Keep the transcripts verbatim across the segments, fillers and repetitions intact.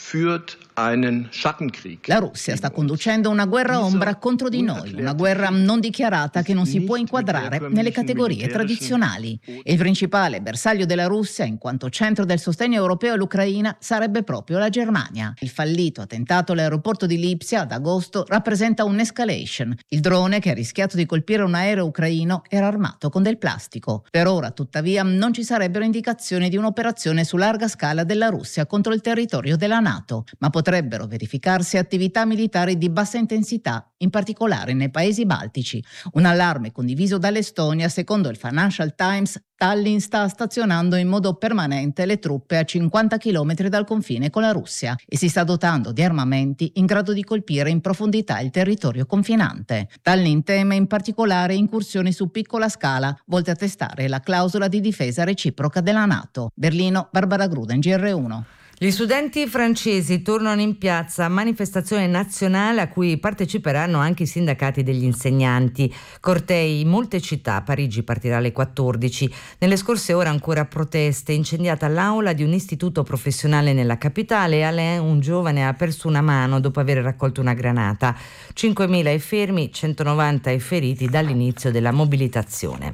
führt einen Schattenkrieg. La Russia sta conducendo una guerra ombra contro di noi, una guerra non dichiarata che non si può inquadrare nelle categorie tradizionali. Il principale bersaglio della Russia, in quanto centro del sostegno europeo all'Ucraina, sarebbe proprio la Germania. Il fallito attentato all'aeroporto di Lipsia ad agosto rappresenta un'escalation. Il drone, che ha rischiato di colpire un aereo ucraino, era armato con del plastico. Per ora, tuttavia, non ci sarebbero indicazioni di un'operazione su larga scala della Russia contro il territorio della NATO, ma potrebbero verificarsi attività militari di bassa intensità, in particolare nei paesi baltici. Un allarme condiviso dall'Estonia, secondo il Financial Times, Tallinn sta stazionando in modo permanente le truppe a cinquanta chilometri dal confine con la Russia e si sta dotando di armamenti in grado di colpire in profondità il territorio confinante. Tallinn teme in particolare incursioni su piccola scala volte a testare la clausola di difesa reciproca della NATO. Berlino, Barbara Gruden, G R uno. Gli studenti francesi tornano in piazza a manifestazione nazionale a cui parteciperanno anche i sindacati degli insegnanti. Cortei in molte città, Parigi partirà alle quattordici. Nelle scorse ore ancora proteste, incendiata l'aula di un istituto professionale nella capitale e Alain, un giovane, ha perso una mano dopo aver raccolto una granata. cinquemila i fermi, centonovanta i feriti dall'inizio della mobilitazione.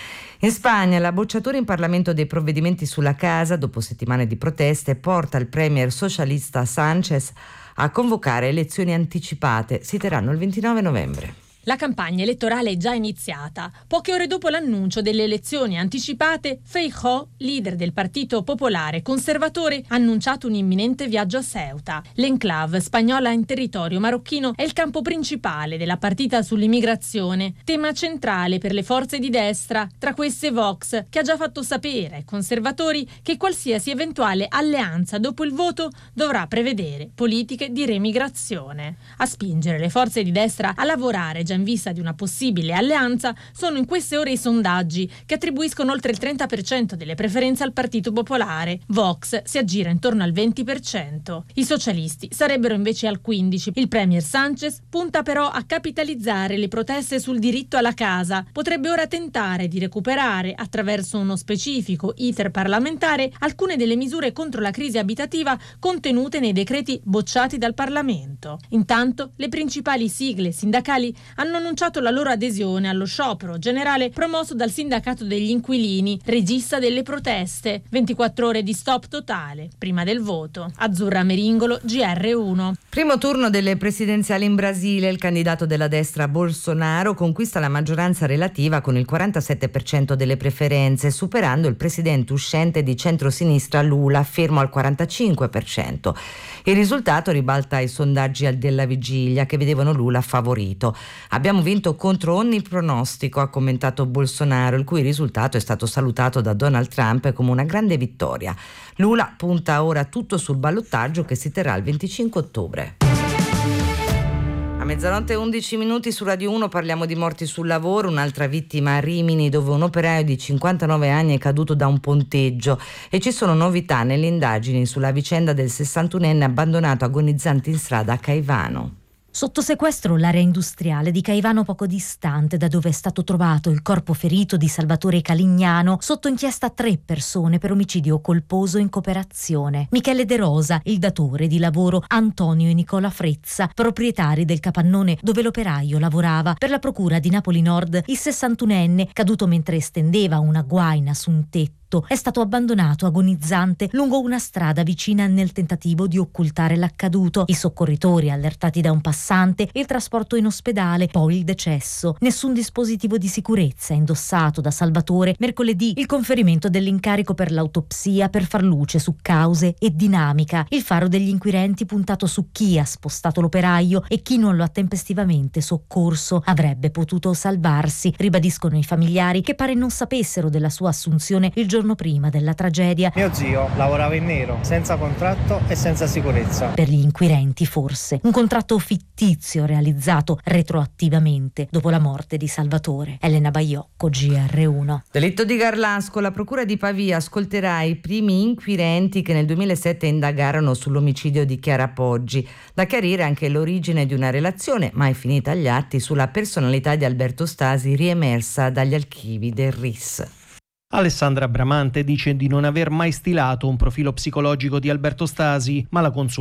In Spagna la bocciatura in Parlamento dei provvedimenti sulla casa, dopo settimane di proteste, porta il premier socialista Sánchez a convocare elezioni anticipate. Si terranno il ventinove novembre. La campagna elettorale è già iniziata. Poche ore dopo l'annuncio delle elezioni anticipate, Feijóo, leader del Partito Popolare Conservatore, ha annunciato un imminente viaggio a Ceuta. L'enclave spagnola in territorio marocchino è il campo principale della partita sull'immigrazione, tema centrale per le forze di destra, tra queste Vox, che ha già fatto sapere ai conservatori che qualsiasi eventuale alleanza dopo il voto dovrà prevedere politiche di remigrazione. A spingere le forze di destra a lavorare già in vista di una possibile alleanza sono in queste ore i sondaggi che attribuiscono oltre il trenta per cento delle preferenze al Partito Popolare. Vox si aggira intorno al venti per cento. I socialisti sarebbero invece al quindici per cento. Il premier Sánchez punta però a capitalizzare le proteste sul diritto alla casa. Potrebbe ora tentare di recuperare, attraverso uno specifico iter parlamentare, alcune delle misure contro la crisi abitativa contenute nei decreti bocciati dal Parlamento. Intanto le principali sigle sindacali hanno annunciato la loro adesione allo sciopero generale promosso dal sindacato degli inquilini, regista delle proteste. ventiquattro ore di stop totale prima del voto. Azzurra Meringolo, G R uno. Primo turno delle presidenziali in Brasile. Il candidato della destra Bolsonaro conquista la maggioranza relativa con il quarantasette per cento delle preferenze, superando il presidente uscente di centrosinistra Lula, fermo al quarantacinque per cento. Il risultato ribalta i sondaggi della vigilia, che vedevano Lula favorito. Abbiamo vinto contro ogni pronostico, ha commentato Bolsonaro, il cui risultato è stato salutato da Donald Trump come una grande vittoria. Lula punta ora tutto sul ballottaggio che si terrà il venticinque ottobre. A mezzanotte e undici minuti su Radio uno parliamo di morti sul lavoro, un'altra vittima a Rimini, dove un operaio di cinquantanove anni è caduto da un ponteggio, e ci sono novità nelle indagini sulla vicenda del sessantunenne abbandonato agonizzante in strada a Caivano. Sotto sequestro l'area industriale di Caivano, poco distante da dove è stato trovato il corpo ferito di Salvatore Calignano. Sotto inchiesta tre persone per omicidio colposo in cooperazione: Michele De Rosa, il datore di lavoro, Antonio e Nicola Frezza, proprietari del capannone dove l'operaio lavorava. Per la procura di Napoli Nord, il sessantunenne, caduto mentre stendeva una guaina su un tetto, è stato abbandonato agonizzante lungo una strada vicina nel tentativo di occultare l'accaduto. I soccorritori allertati da un passante, il trasporto in ospedale, poi il decesso. Nessun dispositivo di sicurezza indossato da Salvatore. Mercoledì il conferimento dell'incarico per l'autopsia per far luce su cause e dinamica. Il faro degli inquirenti puntato su chi ha spostato l'operaio e chi non lo ha tempestivamente soccorso. Avrebbe potuto salvarsi, ribadiscono i familiari, che pare non sapessero della sua assunzione il giorno prima della tragedia. Mio zio lavorava in nero, senza contratto e senza sicurezza. Per gli inquirenti forse un contratto fittizio realizzato retroattivamente dopo la morte di Salvatore. Elena Baiocco, G R uno. Delitto di Garlasco. La procura di Pavia ascolterà i primi inquirenti che nel duemilasette indagarono sull'omicidio di Chiara Poggi. Da chiarire anche l'origine di una relazione mai finita agli atti sulla personalità di Alberto Stasi, riemersa dagli archivi del R I S. Alessandra Bramante dice di non aver mai stilato un profilo psicologico di Alberto Stasi, ma la consulta